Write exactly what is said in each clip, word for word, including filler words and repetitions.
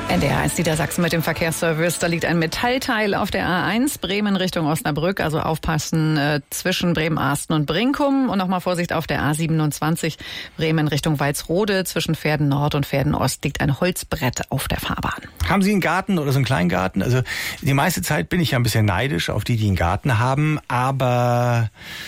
N D R eins Niedersachsen mit dem Verkehrsservice. Da liegt ein Metallteil auf der A eins, Bremen Richtung Osnabrück. Also aufpassen äh, zwischen Bremen-Arsten und Brinkum. Und nochmal Vorsicht auf der A siebenundzwanzig, Bremen Richtung Walsrode. Zwischen Verden Nord und Verden Ost liegt ein Holzbrett auf der Fahrbahn. Haben Sie einen Garten oder so einen Kleingarten? Also die meiste Zeit bin ich ja ein bisschen neidisch auf die, die einen Garten haben. Aber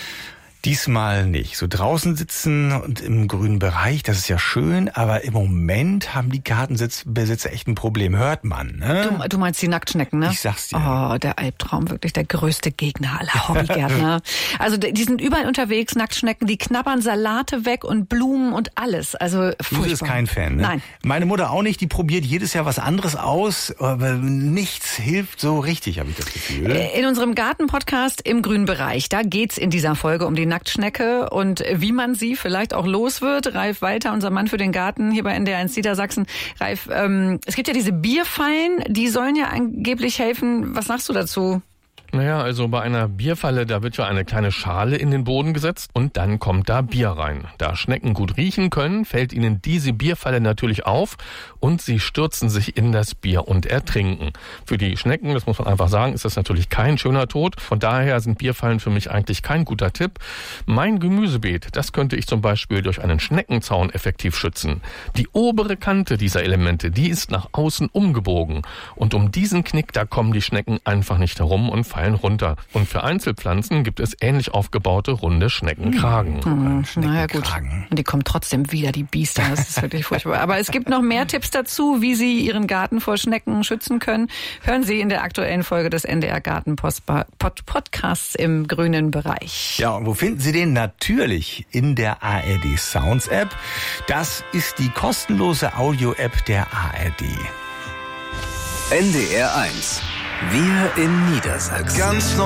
diesmal nicht. So draußen sitzen und im grünen Bereich, das ist ja schön, aber im Moment haben die Gartenbesitzer echt ein Problem. Hört man, ne? Du, du meinst die Nacktschnecken, ne? Ich sag's dir. Oh, der Albtraum, wirklich der größte Gegner aller Hobbygärtner. Also die sind überall unterwegs, Nacktschnecken, die knabbern Salate weg und Blumen und alles. Also furchtbar. Du bist kein Fan, ne? Nein. Meine Mutter auch nicht, die probiert jedes Jahr was anderes aus, aber nichts hilft so richtig, habe ich das Gefühl. In unserem Garten-Podcast im grünen Bereich, da geht's in dieser Folge um die Nacktschnecke und wie man sie vielleicht auch los wird. Ralf Walter, unser Mann für den Garten hier bei N D R eins Niedersachsen. Ralf, ähm, es gibt ja diese Bierfallen, die sollen ja angeblich helfen. Was sagst du dazu? Naja, also bei einer Bierfalle, da wird ja eine kleine Schale in den Boden gesetzt und dann kommt da Bier rein. Da Schnecken gut riechen können, fällt ihnen diese Bierfalle natürlich auf und sie stürzen sich in das Bier und ertrinken. Für die Schnecken, das muss man einfach sagen, ist das natürlich kein schöner Tod. Von daher sind Bierfallen für mich eigentlich kein guter Tipp. Mein Gemüsebeet, das könnte ich zum Beispiel durch einen Schneckenzaun effektiv schützen. Die obere Kante dieser Elemente, die ist nach außen umgebogen. Und um diesen Knick, da kommen die Schnecken einfach nicht herum und fallen runter. Und für Einzelpflanzen gibt es ähnlich aufgebaute runde Schneckenkragen. Hm, naja gut, und die kommen trotzdem wieder, die Biester, das ist wirklich furchtbar. Aber es gibt noch mehr Tipps dazu, wie Sie Ihren Garten vor Schnecken schützen können. Hören Sie in der aktuellen Folge des N D R Garten Podcasts im grünen Bereich. Ja, und wo finden Sie den? Natürlich in der A R D Sounds App. Das ist die kostenlose Audio-App der A R D. N D R eins. Wir in Niedersachsen. Ganz